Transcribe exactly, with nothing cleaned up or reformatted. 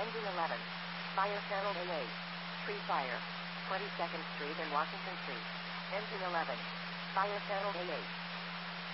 Engine eleven. Fire channel A eight. Tree fire. twenty-second Street and Washington Street. Engine eleven. Fire channel A eight.